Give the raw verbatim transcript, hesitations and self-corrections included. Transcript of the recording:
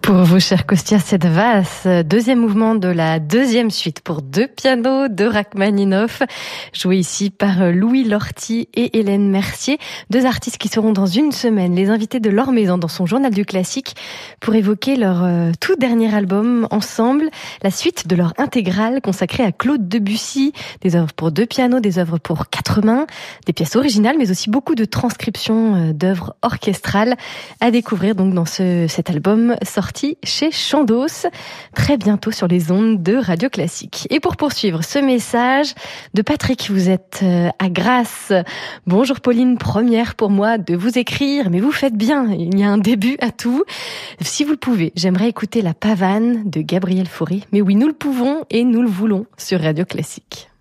Pour vous, cher Kostia, cette valse, deuxième mouvement de la deuxième suite pour deux pianos de Rachmaninoff, joué ici par Louis Lorty et Hélène Mercier, deux artistes qui seront dans une semaine les invités de Laure Maison dans son journal du classique pour évoquer leur euh, tout dernier album ensemble, la suite de leur intégrale consacrée à Claude Debussy, des œuvres pour deux pianos, des œuvres pour quatre mains, des pièces originales, mais aussi beaucoup de transcriptions d'œuvres orchestrales à découvrir donc dans ce, cet album sorti chez Chandos, très bientôt sur les ondes de Radio Classique. Et pour poursuivre ce message de Patrick, vous êtes à Grasse. Bonjour Pauline, première pour moi de vous écrire, mais vous faites bien, il y a un début à tout. Si vous le pouvez, j'aimerais écouter La Pavane de Gabriel Fauré. Mais oui, nous le pouvons et nous le voulons sur Radio Classique.